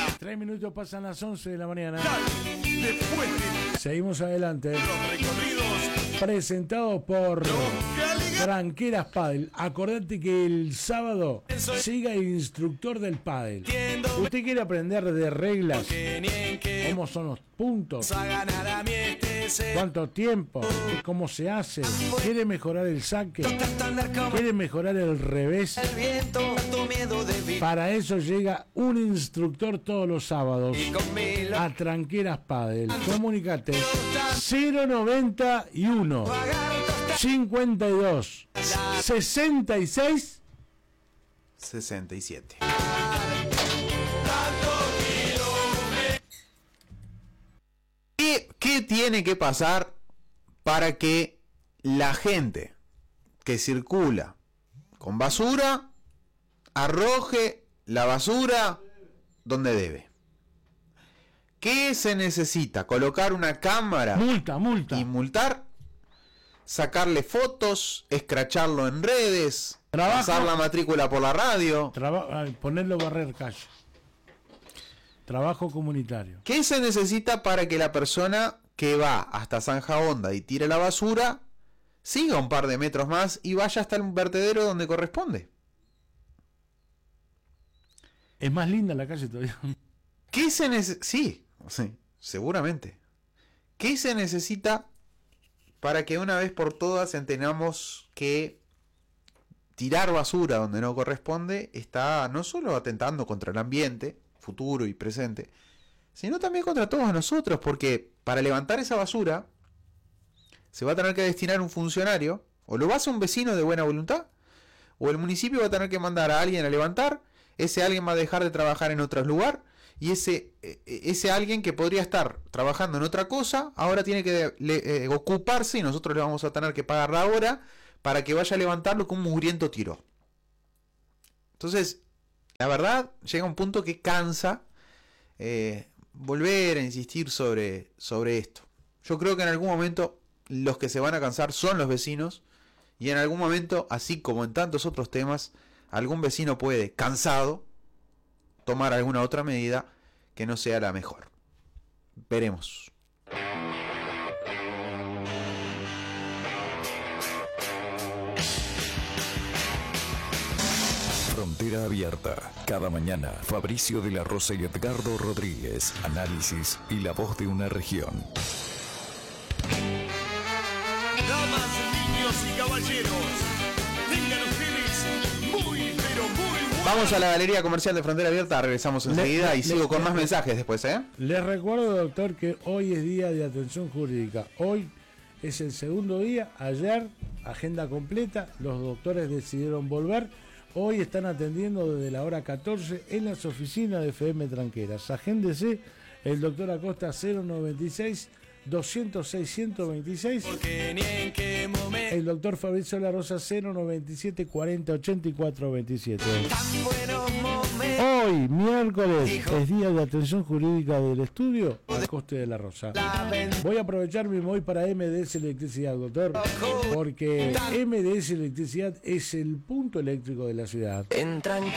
3 minutos pasan las 11 de la mañana. Después de Seguimos adelante. los recorridos, Presentado por Tranqueras Padel. Acordate que el sábado siga el instructor del pádel. ¿Usted quiere aprender de reglas? ¿Cómo son los puntos? ¿Cuánto tiempo? ¿Cómo se hace? ¿Quiere mejorar el saque? ¿Quiere mejorar el revés? Para eso llega un instructor todos los sábados a Tranqueras Padel. Comunicate 091 52 66 67. ¿Qué tiene que pasar para que la gente que circula con basura arroje la basura donde debe? ¿Qué se necesita? ¿Colocar una cámara? Multa. ¿Y multar? ¿Sacarle fotos? ¿Escracharlo en redes? ¿Pasar la matrícula por la radio? Ponerlo barrer calle. Trabajo comunitario. ¿Qué se necesita para que la persona que va hasta Zanja Honda y tire la basura siga un par de metros más y vaya hasta el vertedero donde corresponde? Es más linda la calle todavía. ¿Qué se necesita? Sí, seguramente. ¿Qué se necesita para que una vez por todas entendamos que tirar basura donde no corresponde está no solo atentando contra el ambiente futuro y presente, sino también contra todos nosotros, porque para levantar esa basura se va a tener que destinar un funcionario, o lo va a hacer un vecino de buena voluntad, o el municipio va a tener que mandar a alguien a levantar, ese alguien va a dejar de trabajar en otro lugar, y ese alguien que podría estar trabajando en otra cosa, ahora tiene que ocuparse, y nosotros le vamos a tener que pagar la hora para que vaya a levantarlo que un mugriento tiró. Entonces, la verdad, llega un punto que cansa volver a insistir sobre esto. Yo creo que en algún momento los que se van a cansar son los vecinos, y en algún momento, así como en tantos otros temas, algún vecino puede, cansado, tomar alguna otra medida que no sea la mejor. Veremos. Frontera Abierta. Cada mañana, Fabricio de la Rosa y Edgardo Rodríguez. Análisis y la voz de una región. damas, niños y caballeros, tengan ustedes muy, pero muy buenas. Vamos a la Galería Comercial de Frontera Abierta, regresamos enseguida y sigo con más mensajes después, ¿eh? Les recuerdo, doctor, que hoy es día de atención jurídica. Hoy es el segundo día, ayer, agenda completa, los doctores decidieron volver. Hoy están atendiendo desde la hora 14 en las oficinas de FM Tranqueras. Agéndese, el doctor Acosta 096 206 126. El doctor Fabricio La Rosa 097 40 84 27. Hoy, miércoles, es día de atención jurídica del estudio al coste de La Rosa. Voy a aprovecharme hoy para MDS Electricidad, doctor, porque MDS Electricidad es el punto eléctrico de la ciudad.